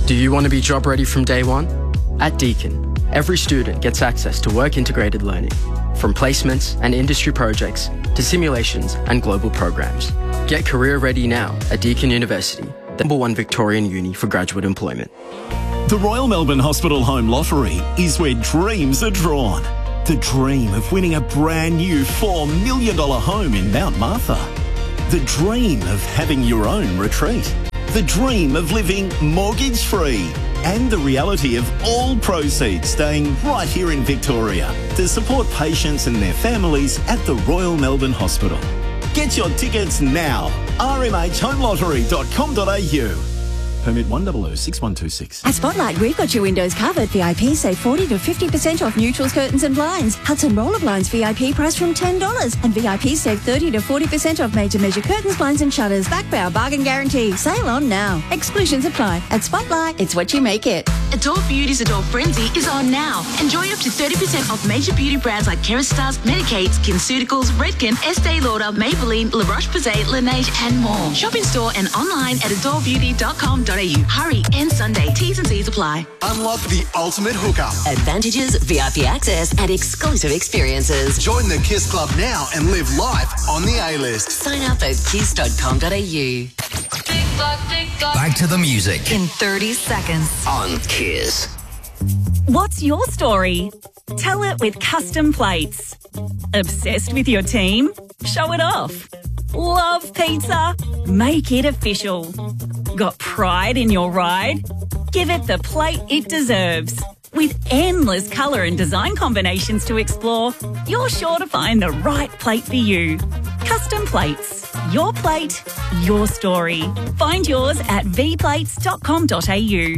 Do you want to be job ready from day one? At Deakin, every student gets access to work-integrated learning, from placements and industry projects to simulations and global programs. Get career ready now at Deakin University, the #1 Victorian uni for graduate employment. The Royal Melbourne Hospital Home Lottery is where dreams are drawn. The dream of winning a brand new $4 million home in Mount Martha. The dream of having your own retreat. The dream of living mortgage-free. And the reality of all proceeds staying right here in Victoria to support patients and their families at the Royal Melbourne Hospital. Get your tickets now. rmhhomelottery.com.au. Permit 1006126. At Spotlight, we've got your windows covered. VIP save 40 to 50% off neutrals, curtains and blinds. Hudson Roller Blinds VIP price from $10. And VIP save 30 to 40% off made to measure curtains, blinds and shutters. Back by our bargain guarantee. Sale on now. Exclusions apply. At Spotlight, it's what you make it. Adore Beauty's Adore Frenzy is on now. Enjoy up to 30% off major beauty brands like Kerastase, Medicaid, SkinCeuticals, Redken, Estee Lauder, Maybelline, La Roche-Posay, Laneige and more. Shop in store and online at adorebeauty.com.au. Hurry and Sunday. T's and C's apply. Unlock the ultimate hookup. Advantages, VIP access and exclusive experiences. Join the KISS Club now and live life on the A-list. Sign up at kiss.com.au. Back to the music in 30 seconds on KISS. What's your story? Tell it with Custom Plates. Obsessed with your team? Show it off. Love pizza? Make it official. Got pride in your ride? Give it the plate it deserves. With endless colour and design combinations to explore, you're sure to find the right plate for you. Custom Plates. Your plate, your story. Find yours at vplates.com.au.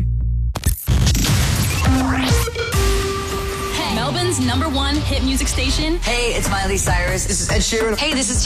Hey, Melbourne's #1 hit music station. Hey, it's Miley Cyrus. This is Ed Sheeran. Hey, this is